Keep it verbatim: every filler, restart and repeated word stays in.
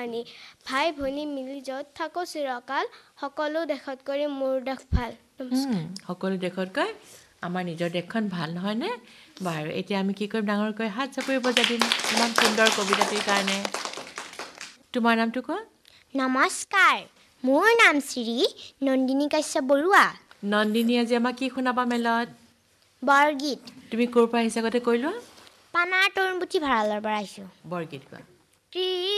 গোসাঁনী ভাই ভনী মিলি য'ত থাকো চিৰকাল সকলো দেশত কৰি মোৰ দেশ ভাল সকলো দেশতকৈ আমাৰ নিজৰ দেশখন ভাল নহয়নে বাৰু এতিয়া আমি কি কৰিম ডাঙৰকৈ হাত চাপৰি বজাই দিম ইমান সুন্দৰ কবিতাটিৰ কাৰণে তোমাৰ নামটো কোৱা নমস্কাৰ মোৰ নাম শ্ৰী নন্দিনী কাশ্যপ বৰুৱা নন্দিনী আজি আমাক কি শুনাবা মেলত বৰগীত তুমি ক'ৰ পৰা আহিছা আগতে কৈ লোৱা পানাৰ তৰুণপুঠি ভঁৰালৰ পৰা আহিছোঁ বৰগীত কোৱা